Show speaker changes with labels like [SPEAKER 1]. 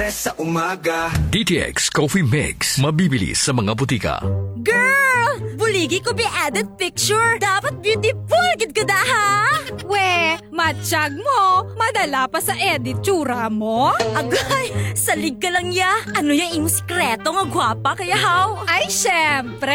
[SPEAKER 1] sa umaga.
[SPEAKER 2] DTX Coffee Mix. Mabibili sa mga butika.
[SPEAKER 3] Girl! Buligi ko be added picture. Dapat beautiful gid ka da ha?
[SPEAKER 4] We, matsyag mo. Madala pa sa edit tsura mo.
[SPEAKER 3] Agay, salig ka lang ya. Ano yung imong sikreto nga gwapa kaya how?
[SPEAKER 4] Ay, syempre.